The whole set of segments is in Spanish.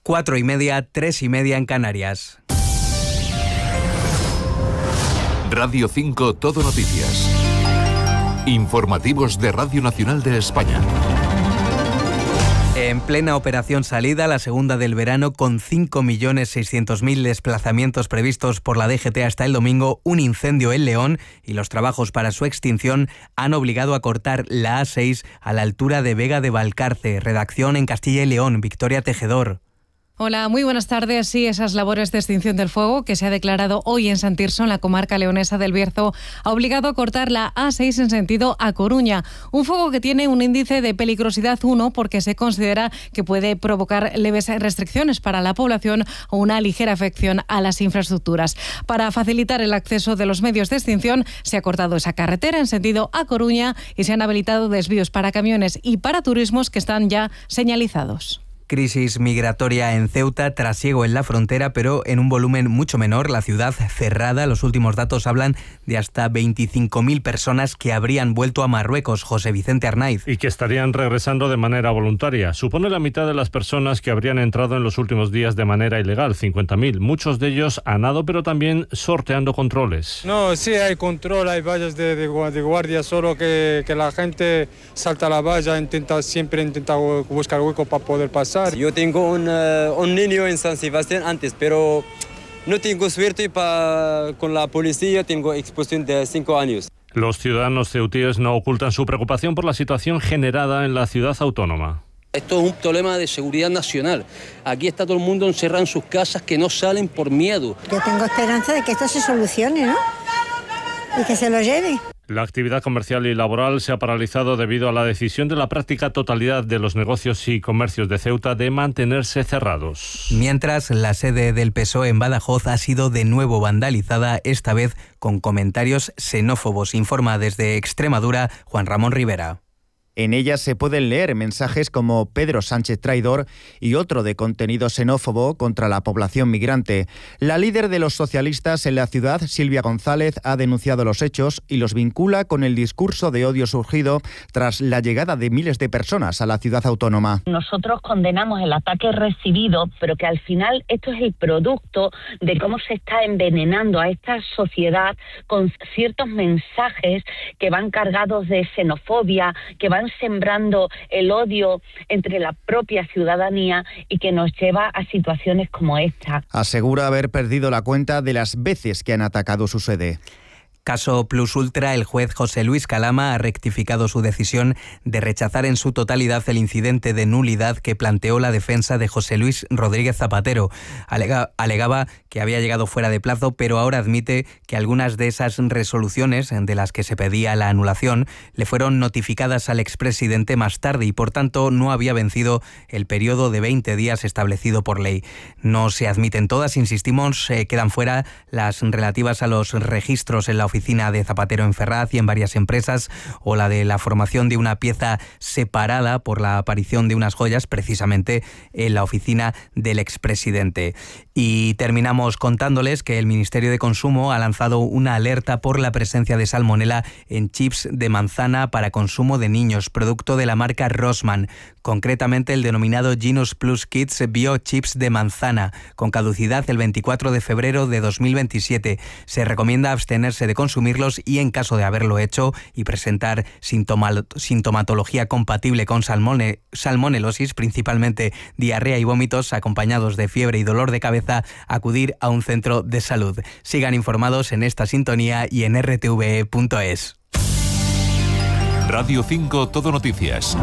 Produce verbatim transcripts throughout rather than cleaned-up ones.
Cuatro y media, tres y media en Canarias. Radio cinco Todo Noticias. Informativos de Radio Nacional de España. En plena operación salida, la segunda del verano, con cinco millones seiscientos mil desplazamientos previstos por la D G T hasta el domingo, un incendio en León y los trabajos para su extinción han obligado a cortar la A seis a la altura de Vega de Valcarce. Redacción en Castilla y León, Victoria Tejedor. Hola, muy buenas tardes. Sí, esas labores de extinción del fuego que se ha declarado hoy en San Tirso, en la comarca leonesa del Bierzo, ha obligado a cortar la A seis en sentido a Coruña. Un fuego que tiene un índice de peligrosidad uno porque se considera que puede provocar leves restricciones para la población o una ligera afección a las infraestructuras. Para facilitar el acceso de los medios de extinción, se ha cortado esa carretera en sentido a Coruña y se han habilitado desvíos para camiones y para turismos que están ya señalizados. Crisis migratoria en Ceuta, trasiego en la frontera, pero en un volumen mucho menor. La ciudad cerrada. Los últimos datos hablan de hasta veinticinco mil personas que habrían vuelto a Marruecos. José Vicente Arnaiz. Y que estarían regresando de manera voluntaria. Supone la mitad de las personas que habrían entrado en los últimos días de manera ilegal, cincuenta mil. Muchos de ellos a nado, pero también sorteando controles. No, sí hay control, hay vallas de, de, de guardia, solo que, que la gente salta la valla, intenta siempre intenta buscar hueco para poder pasar. Yo tengo un, uh, un niño en San Sebastián antes, pero no tengo suerte pa, con la policía, tengo exposición de cinco años. Los ciudadanos ceutíes no ocultan su preocupación por la situación generada en la ciudad autónoma. Esto es un problema de seguridad nacional. Aquí está todo el mundo encerrado en sus casas que no salen por miedo. Yo tengo esperanza de que esto se solucione, ¿no? Y que se lo lleve. La actividad comercial y laboral se ha paralizado debido a la decisión de la práctica totalidad de los negocios y comercios de Ceuta de mantenerse cerrados. Mientras, la sede del P S O E en Badajoz ha sido de nuevo vandalizada, esta vez con comentarios xenófobos. Informa desde Extremadura Juan Ramón Rivera. En ellas se pueden leer mensajes como Pedro Sánchez traidor y otro de contenido xenófobo contra la población migrante. La líder de los socialistas en la ciudad, Silvia González, ha denunciado los hechos y los vincula con el discurso de odio surgido tras la llegada de miles de personas a la ciudad autónoma. Nosotros condenamos el ataque recibido, pero que al final esto es el producto de cómo se está envenenando a esta sociedad con ciertos mensajes que van cargados de xenofobia, que van sembrando el odio entre la propia ciudadanía y que nos lleva a situaciones como esta. Asegura haber perdido la cuenta de las veces que han atacado su sede. Caso Plus Ultra, el juez José Luis Calama ha rectificado su decisión de rechazar en su totalidad el incidente de nulidad que planteó la defensa de José Luis Rodríguez Zapatero. Alega, alegaba que había llegado fuera de plazo, pero ahora admite que algunas de esas resoluciones de las que se pedía la anulación le fueron notificadas al expresidente más tarde y por tanto no había vencido el periodo de veinte días establecido por ley. No se admiten todas, insistimos, eh, quedan fuera las relativas a los registros en la oficina oficina de Zapatero en Ferraz y en varias empresas, o la de la formación de una pieza separada por la aparición de unas joyas precisamente en la oficina del expresidente. Y terminamos contándoles que el Ministerio de Consumo ha lanzado una alerta por la presencia de salmonela en chips de manzana para consumo de niños, producto de la marca Rossmann, concretamente el denominado Genus Plus Kids Bio Chips de manzana, con caducidad el veinticuatro de febrero de dos mil veintisiete. Se recomienda abstenerse de consumirlos y, en caso de haberlo hecho y presentar sintoma- sintomatología compatible con salmone- salmonelosis, principalmente diarrea y vómitos acompañados de fiebre y dolor de cabeza, acudir a un centro de salud. Sigan informados en esta sintonía y en r t v e punto es. Radio cinco Todo Noticias.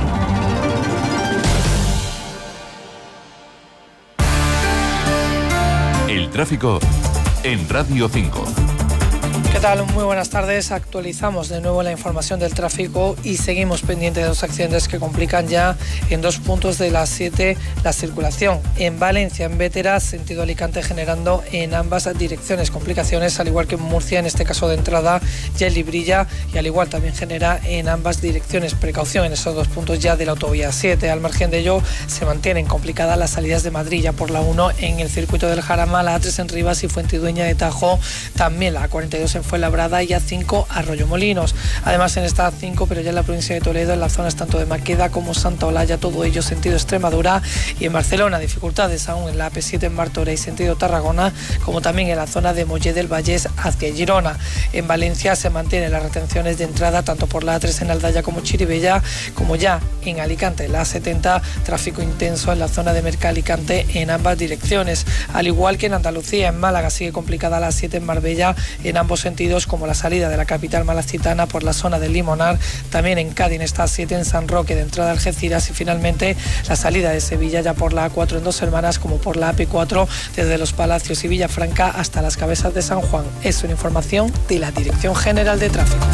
El tráfico en Radio cinco. ¿Qué tal? Muy buenas tardes. Actualizamos de nuevo la información del tráfico y seguimos pendientes de los accidentes que complican ya en dos puntos de las siete la circulación. En Valencia, en Bétera, sentido Alicante, generando en ambas direcciones complicaciones, al igual que en Murcia, en este caso de entrada, ya en Librilla, y al igual también genera en ambas direcciones. Precaución en esos dos puntos ya de la autovía siete. Al margen de ello, se mantienen complicadas las salidas de Madrid ya por la uno en el circuito del Jarama, la A tres en Rivas y Fuentidueña de Tajo, también la A cuarenta y dos en en Fuenlabrada y A cinco Arroyomolinos. Además en esta A cinco, pero ya en la provincia de Toledo, en las zonas tanto de Maqueda como Santa Olalla, todo ello sentido Extremadura, y en Barcelona dificultades aún en la A P siete en Martorell sentido Tarragona, como también en la zona de Mollé del Vallès hacia Girona. En Valencia se mantienen las retenciones de entrada tanto por la A tres en Aldaya como Chirivella, como ya en Alicante, la A setenta, tráfico intenso en la zona de Merca-Alicante en ambas direcciones. Al igual que en Andalucía, en Málaga sigue complicada la A siete en Marbella en ambos sentidos, como la salida de la capital malacitana por la zona del Limonar. También en Cádiz está A siete en San Roque de entrada a Algeciras, y finalmente la salida de Sevilla ya por la A cuatro en Dos Hermanas, como por la A P cuatro desde Los Palacios y Villafranca hasta las Cabezas de San Juan. Es una información de la Dirección General de Tráfico.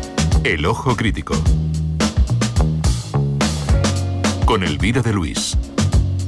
El Ojo Crítico con Elvira de Luis.